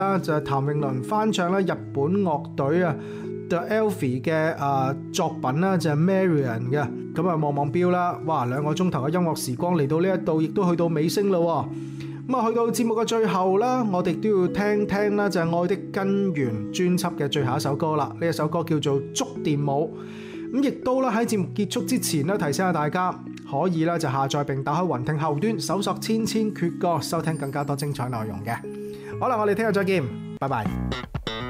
啦，就係譚詠麟翻唱咧日本樂隊啊 The Elfie 嘅作品啦，就係 Marian 嘅。咁啊望望錶啦，哇2個鐘頭嘅音樂時光嚟到呢一度，亦都去到尾聲啦。咁啊去到節目嘅最後啦，我哋都要聽聽啦，就係《愛的根源》專輯嘅最後一首歌啦。呢一首歌叫做《觸電舞》。咁亦都啦喺節目結束之前咧，提醒下大家可以咧就下載並打開雲聽後端，搜索千千闕歌，收聽更加多精彩內容嘅。好啦，我哋聽日再見，拜拜。